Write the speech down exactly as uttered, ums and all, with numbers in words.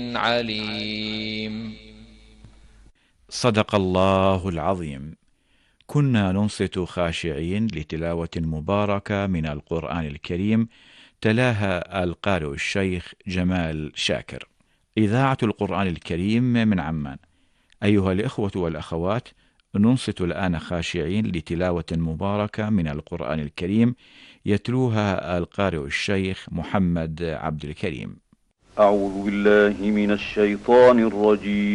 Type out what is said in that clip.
عليم. صدق الله العظيم. كنا ننصت خاشعين لتلاوة مباركة من القرآن الكريم، تلاها القارئ الشيخ جمال شاكر. إذاعة القرآن الكريم من عمان. أيها الإخوة والأخوات، ننصت الآن خاشعين لتلاوة مباركة من القرآن الكريم، يتلوها القارئ الشيخ محمد عبد الكريم. أعوذ بالله من الشيطان الرجيم.